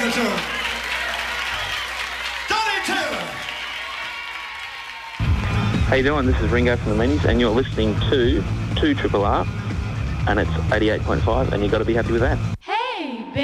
Taylor Show. Donnie Taylor. How you doing? This is Ringo from the Mennies, and you're listening to 2RRR, and it's 88.5, and you've got to be happy with that.